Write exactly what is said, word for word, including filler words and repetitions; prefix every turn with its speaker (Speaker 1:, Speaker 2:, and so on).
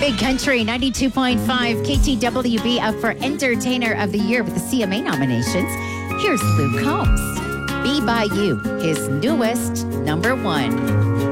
Speaker 1: Big Country ninety-two point five K T W B up for Entertainer of the Year with the C M A nominations. Here's Luke Combs. Be By You, his newest number one.